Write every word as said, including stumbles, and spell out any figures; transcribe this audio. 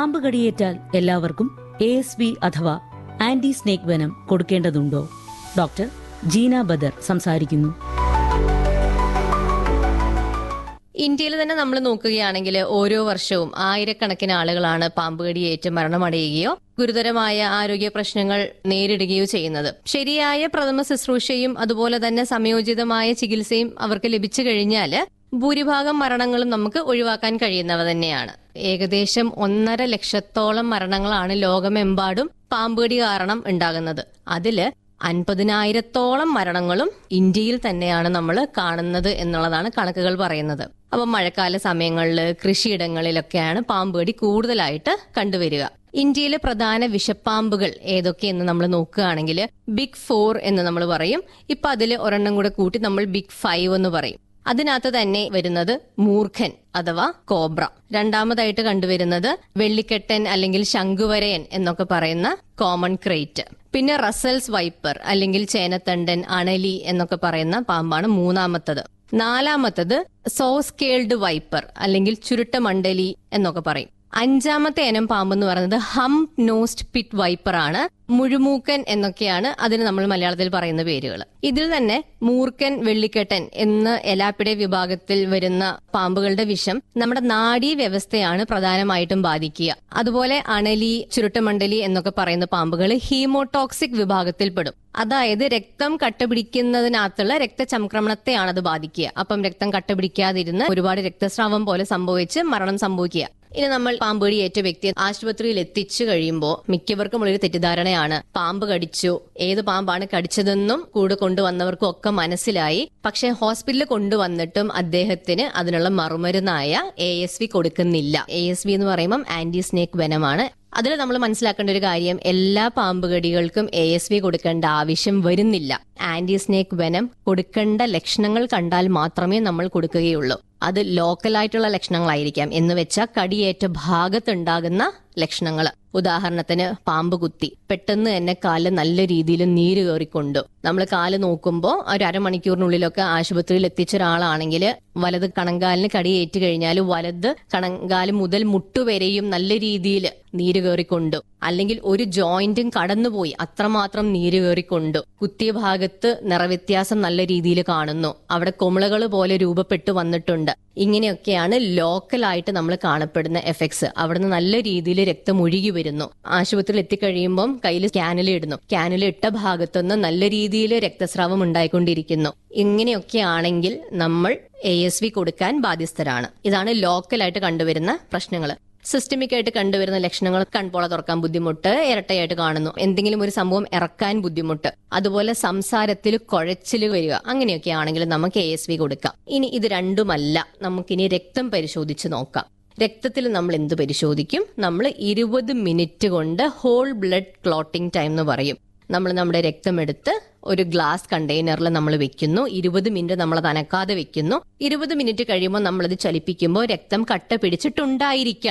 പാമ്പ് കടിയേറ്റാൽ എല്ലാവർക്കും A S V അഥവാ anti snake venom കൊടുക്കേണ്ടതുണ്ടോ? Doctor Jeena Badr സംസാരിക്കുന്നു. ഇന്ത്യയിൽ തന്നെ നമ്മൾ നോക്കുകയാണെങ്കിൽ ഓരോ വർഷവും ആയിരക്കണക്കിന് ആളുകളാണ് പാമ്പ് കടിയേറ്റ് മരണമടയുകയോ ഗുരുതരമായ ആരോഗ്യ പ്രശ്നങ്ങൾ നേരിടുകയോ ചെയ്യുന്നത്. ശരിയായ പ്രഥമ ശുശ്രൂഷയും അതുപോലെ തന്നെ സംയോജിതമായ ചികിത്സയും അവർക്ക് ലഭിച്ചു കഴിഞ്ഞാൽ ഭൂരിഭാഗം മരണങ്ങളും നമുക്ക് ഒഴിവാക്കാൻ കഴിയുന്നവ തന്നെയാണ്. ഏകദേശം ഒന്നര ലക്ഷത്തോളം മരണങ്ങളാണ് ലോകമെമ്പാടും പാമ്പുകടി കാരണം ഉണ്ടാകുന്നത്. അതില് അൻപതിനായിരത്തോളം മരണങ്ങളും ഇന്ത്യയിൽ തന്നെയാണ് നമ്മൾ കാണുന്നത് എന്നുള്ളതാണ് കണക്കുകൾ പറയുന്നത്. അപ്പൊ മഴക്കാല സമയങ്ങളിൽ കൃഷിയിടങ്ങളിലൊക്കെയാണ് പാമ്പുകടി കൂടുതലായിട്ട് കണ്ടുവരിക. ഇന്ത്യയിലെ പ്രധാന വിഷപ്പാമ്പുകൾ ഏതൊക്കെയെന്ന് നമ്മൾ നോക്കുകയാണെങ്കിൽ ബിഗ് ഫോർ എന്ന് നമ്മൾ പറയും. ഇപ്പൊ അതിൽ ഒരെണ്ണം കൂടെ കൂട്ടി നമ്മൾ ബിഗ് ഫൈവ് എന്ന് പറയും. അതിനകത്ത് തന്നെ വരുന്നത് മൂർഖൻ അഥവാ കോബ്ര. രണ്ടാമതായിട്ട് കണ്ടുവരുന്നത് വെള്ളിക്കെട്ടൻ അല്ലെങ്കിൽ ശംഖുവരയൻ എന്നൊക്കെ പറയുന്ന കോമൺ ക്രേറ്റ്. പിന്നെ റസൽസ് വൈപ്പർ അല്ലെങ്കിൽ ചേനത്തണ്ടൻ, അണലി എന്നൊക്കെ പറയുന്ന പാമ്പാണ് മൂന്നാമത്തത്. നാലാമത്തത് സോസ്കേൾഡ് വൈപ്പർ അല്ലെങ്കിൽ ചുരുട്ടമണ്ഡലി എന്നൊക്കെ പറയും. അഞ്ചാമത്തെ ഇനം പാമ്പ് എന്ന് പറയുന്നത് ഹംപ് നോസ്ഡ് പിറ്റ് വൈപ്പർ ആണ്. മുഴുമൂക്കൻ എന്നൊക്കെയാണ് അതിന് നമ്മൾ മലയാളത്തിൽ പറയുന്ന പേരുകൾ. ഇതിൽ തന്നെ മൂർഖൻ, വെള്ളിക്കെട്ടൻ എന്ന എലാപ്പിഡെ വിഭാഗത്തിൽ വരുന്ന പാമ്പുകളുടെ വിഷം നമ്മുടെ നാഡീ വ്യവസ്ഥയാണ് പ്രധാനമായിട്ടും ബാധിക്കുക. അതുപോലെ അണലി, ചുരുട്ടമണ്ഡലി എന്നൊക്കെ പറയുന്ന പാമ്പുകൾ ഹീമോടോക്സിക് വിഭാഗത്തിൽപ്പെടും. അതായത് രക്തം കട്ടപിടിക്കുന്നതിനകത്തുള്ള രക്തചംക്രമണത്തെയാണ് അത് ബാധിക്കുക. അപ്പം രക്തം കട്ടപിടിക്കാതിരുന്ന് ഒരുപാട് രക്തസ്രാവം പോലെ സംഭവിച്ച് മരണം സംഭവിക്കുക. ഇനി നമ്മൾ പാമ്പ് കടിയേറ്റ വ്യക്തിയെ ആശുപത്രിയിൽ എത്തിച്ചു കഴിയുമ്പോൾ മിക്കവർക്കും ഉള്ളൊരു തെറ്റിദ്ധാരണയാണ് പാമ്പ് കടിച്ചു, ഏത് പാമ്പാണ് കടിച്ചതെന്നും കൂടെ കൊണ്ടുവന്നവർക്കും ഒക്കെ മനസ്സിലായി. പക്ഷെ ഹോസ്പിറ്റലിൽ കൊണ്ടുവന്നിട്ടും അദ്ദേഹത്തിന് അതിനുള്ള മറുമരുന്നായ എ എസ് വി കൊടുക്കുന്നില്ല. എ എസ് വി എന്ന് പറയുമ്പോൾ ആന്റി സ്നേക് വെനമാണ്. അതിൽ നമ്മൾ മനസ്സിലാക്കേണ്ട ഒരു കാര്യം, എല്ലാ പാമ്പുകടികൾക്കും എ എസ് വി കൊടുക്കേണ്ട ആവശ്യം വരുന്നില്ല. ആന്റി സ്നേക് വെനം കൊടുക്കേണ്ട ലക്ഷണങ്ങൾ കണ്ടാൽ മാത്രമേ നമ്മൾ കൊടുക്കുകയുള്ളൂ. അത് ലോക്കലായിട്ടുള്ള ലക്ഷണങ്ങളായിരിക്കാം. എന്ന് വെച്ചാൽ കടിയേറ്റ ഭാഗത്തുണ്ടാകുന്ന ലക്ഷണങ്ങൾ. ഉദാഹരണത്തിന് പാമ്പ് കുത്തി, പെട്ടെന്ന് തന്നെ കാല് നല്ല രീതിയിൽ നീര് കയറിക്കൊണ്ടു. നമ്മൾ കാല് നോക്കുമ്പോൾ ഒരു അരമണിക്കൂറിനുള്ളിലൊക്കെ ആശുപത്രിയിൽ എത്തിച്ച ഒരാളാണെങ്കിൽ വലത് കണങ്കാലിന് കടിയേറ്റ് കഴിഞ്ഞാൽ വലത് കണങ്കാല് മുതൽ മുട്ടുവരെയും നല്ല രീതിയിൽ നീര് കയറിക്കൊണ്ടു. അല്ലെങ്കിൽ ഒരു ജോയിന്റും കടന്നുപോയി, അത്രമാത്രം നീര് കയറിക്കൊണ്ടു. കുത്തിയ ഭാഗത്ത് നിറവ്യത്യാസം നല്ല രീതിയിൽ കാണുന്നു, അവിടെ കൊമിളകൾ പോലെ രൂപപ്പെട്ടു വന്നിട്ടുണ്ട്. ഇങ്ങനെയൊക്കെയാണ് ലോക്കലായിട്ട് നമ്മൾ കാണപ്പെടുന്ന എഫക്ട്സ്. അവിടുന്ന് നല്ല രീതിയിൽ രക്തം ഒഴുകി വരുന്നു. ആശുപത്രിയിൽ എത്തിക്കഴിയുമ്പം കയ്യിൽ ക്യാനുല ഇടുന്നു. ക്യാനുല ഇട്ട ഭാഗത്തുനിന്ന് നല്ല രീതിയിൽ രക്തസ്രാവം ഉണ്ടായിക്കൊണ്ടിരിക്കുന്നു. ഇങ്ങനെയൊക്കെയാണെങ്കിൽ നമ്മൾ എ എസ് വി കൊടുക്കാൻ ബാധ്യസ്ഥരാണ്. ഇതാണ് ലോക്കലായിട്ട് കണ്ടുവരുന്ന പ്രശ്നങ്ങൾ. സിസ്റ്റമിക് ആയിട്ട് കണ്ടുവരുന്ന ലക്ഷണങ്ങൾ കൺപോള തുറക്കാൻ ബുദ്ധിമുട്ട്, ഇരട്ടയായിട്ട് കാണുന്നു, എന്തെങ്കിലും ഒരു സംഭവം ഇറക്കാൻ ബുദ്ധിമുട്ട്, അതുപോലെ സംസാരത്തിൽ കുഴച്ചിൽ വരിക, അങ്ങനെയൊക്കെ ആണെങ്കിൽ നമുക്ക് എ എസ് വി കൊടുക്കാം. ഇനി ഇത് രണ്ടുമല്ല, നമുക്കിനി രക്തം പരിശോധിച്ച് നോക്കാം. രക്തത്തിൽ നമ്മൾ എന്ത് പരിശോധിക്കും? നമ്മൾ ഇരുപത് മിനിറ്റ് കൊണ്ട് ഹോൾ ബ്ലഡ് ക്ലോട്ടിംഗ് ടൈം എന്ന് പറയും. നമ്മൾ നമ്മുടെ രക്തമെടുത്ത് ഒരു ഗ്ലാസ് കണ്ടെയ്നറിൽ നമ്മൾ വെക്കുന്നു. ഇരുപത് മിനിറ്റ് നമ്മൾ അത് അനക്കാതെ വെക്കുന്നു. ഇരുപത് മിനിറ്റ് കഴിയുമ്പോൾ നമ്മളത് ചലിപ്പിക്കുമ്പോൾ രക്തം കട്ട പിടിച്ചിട്ടുണ്ടായിരിക്കണം.